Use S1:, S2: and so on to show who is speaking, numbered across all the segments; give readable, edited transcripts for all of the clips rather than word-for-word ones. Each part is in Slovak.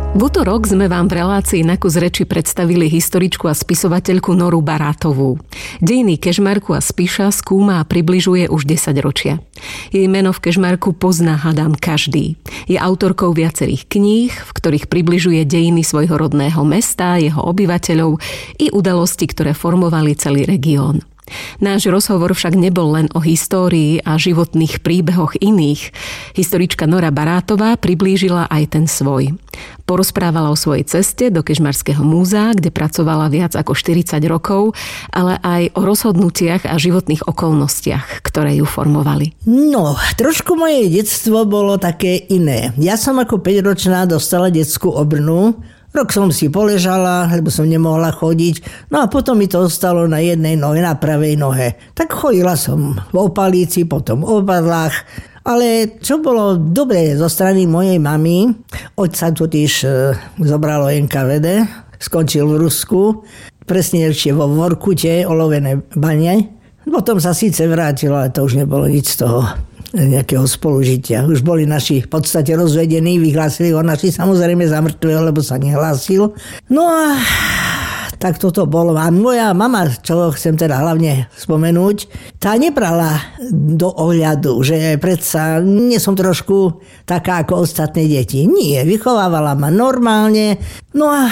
S1: V utorok sme vám v relácii Na kus reči predstavili historičku a spisovateľku Noru Barátovú. Dejiny Kežmarku a Spiša skúma a približuje už 10 ročia. Jej meno v Kežmarku pozná, hádam, každý. Je autorkou viacerých kníh, v ktorých približuje dejiny svojho rodného mesta, jeho obyvateľov i udalosti, ktoré formovali celý región. Náš rozhovor však nebol len o histórii a životných príbehoch iných. Historička Nora Barátová priblížila aj ten svoj. Porozprávala o svojej ceste do Kežmarského múzea, kde pracovala viac ako 40 rokov, ale aj o rozhodnutiach a životných okolnostiach, ktoré ju formovali.
S2: No, trošku moje detstvo bolo také iné. Ja som ako 5-ročná dostala detskú obrnu. Rok som si poležala, lebo som nemohla chodiť. No a potom mi to ostalo na jednej nohe, na pravej nohe. Tak chodila som v opalíci, potom v obadlách. Ale čo bolo dobré zo strany mojej mamy, oď sa totiž zobralo NKVD, skončil v Rusku, presne ešte vo Vorkute, olovené bane. Potom sa síce vrátilo, ale to už nebolo nič z toho nejakého spolužitia. Už boli naši v podstate rozvedení, vyhlásili ho naši samozrejme za mŕtvého, lebo sa nehlásil. No a tak toto bolo. A moja mama, čo chcem teda hlavne spomenúť, tá nebrala do ohľadu, že predsa nie som trošku taká ako ostatné deti. Nie, vychovávala ma normálne. No a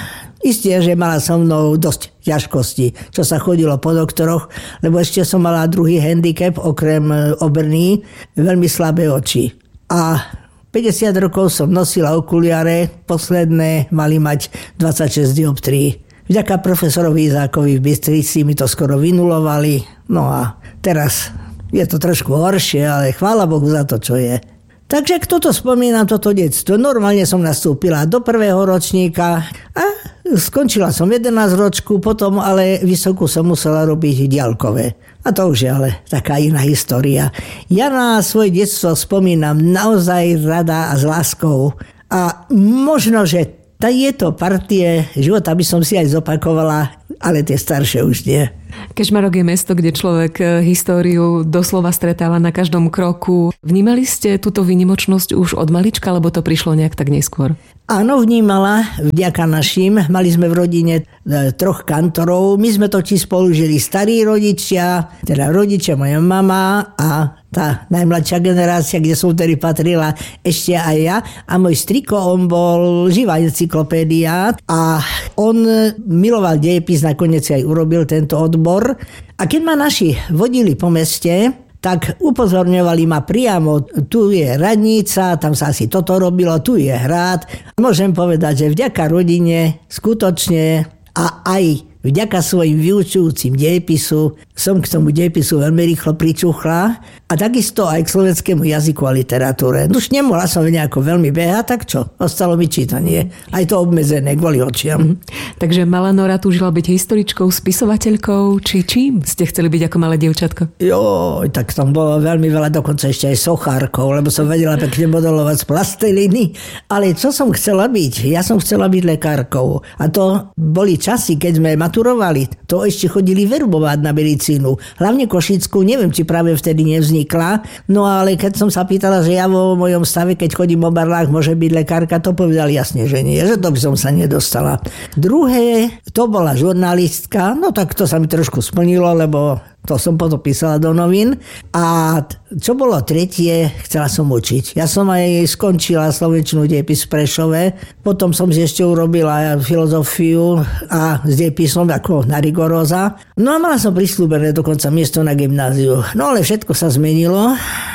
S2: isté, že mala so mnou dosť ťažkosti, čo sa chodilo po doktoroch, lebo ešte som mala druhý handicap, okrem obrny, veľmi slabé oči. A 50 rokov som nosila okuliare, posledné mali mať 26 dioptrií. Vďaka profesorovi Izákovi v Bystrici mi to skoro vynulovali. No a teraz je to trošku horšie, ale chvála Bohu za to, čo je. Takže kto to spomína, toto detstvo? Normálne som nastúpila do prvého ročníka a skončila som 11 ročku, potom ale vysokú som musela robiť diaľkové. A to už je ale taká iná história. Ja na svoje detstvo spomínam naozaj rada a s láskou. A možno, že tieto partie života by som si aj zopakovala, ale tie staršie už nie.
S1: Kežmarok je mesto, kde človek históriu doslova stretáva na každom kroku. Vnímali ste túto výnimočnosť už od malička, alebo to prišlo nejak tak neskôr?
S2: Áno, vnímala, vďaka našim. Mali sme v rodine 3 kantorov. My sme totiž spolu žili starí rodičia, teda rodičia, moja mama a tá najmladšia generácia, kde som tedy patrila ešte aj ja. A môj striko, on bol živá encyklopédia a on miloval dejepis, nakoniec aj urobil tento odbor. A keď ma naši vodili po meste, tak upozorňovali ma priamo, tu je radnica, tam sa asi toto robilo, tu je hrad. Môžem povedať, že vďaka rodine skutočne a aj vďaka svojim vyučujúcim dejepisu som k tomu dejepisu veľmi rýchlo pričuchla a takisto aj k slovenskému jazyku a literatúre. Už nemohla som nejako veľmi behať, tak čo? Ostalo mi čítanie. Aj to obmedzené kvôli očiam.
S1: Takže malá Nora túžila byť historičkou, spisovateľkou, či čím ste chceli byť ako malé dievčatko?
S2: Joj, tak tam bolo veľmi veľa, dokonca ešte aj sochárkou, lebo som vedela pekne modelovať z plasteliny. Ale čo som chcela byť? Ja som chcela byť lekárkou. A to boli časy, keď sme maturovali. To ešte chodili verbovať na medicínu. Hlavne Košickú, neviem, či práve vtedy nevznikla. No ale keď som sa pýtala, že ja vo mojom stave, keď chodím o barlách, môže byť lekárka, to povedali jasne, že nie, že to by som sa nedostala. Druhé, to bola žurnalistka, no tak to sa mi trošku splnilo, lebo to som potom písala do novín. A čo bolo tretie, chcela som učiť. Ja som aj skončila slovenčinu dejepis v Prešove, potom som si ešte urobila filozofiu a s dejepisom ako na rigoróza. No a mala som prislúbené dokonca miesto na gymnáziu. No ale všetko sa zmenilo.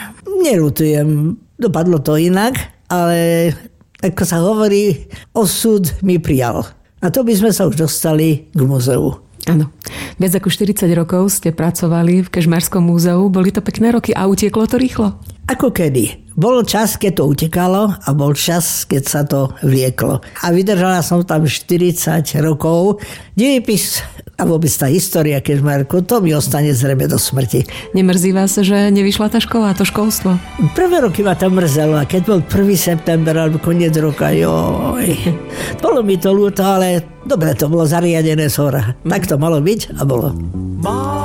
S2: Nerutujem, dopadlo to inak, ale ako sa hovorí, osud mi prijal. A to by sme sa už dostali k muzeu.
S1: Áno. Viac ako 40 rokov ste pracovali v Kežmarskom múzeu. Boli to pekné roky a utieklo to rýchlo?
S2: Ako kedy. Bol čas, keď to utekalo a bol čas, keď sa to vlieklo. A vydržala som tam 40 rokov. Dejepis a vôbec tá história Kežmarku, to mi ostane zrejme do smrti.
S1: Nemrzí vás, že nevyšla tá škola, to školstvo?
S2: Prvé roky ma tam mrzelo a keď bol 1. september alebo koniec roka, joj. Bolo mi to ľúto, ale dobre, to bolo zariadené zhora. Tak to malo byť a bolo.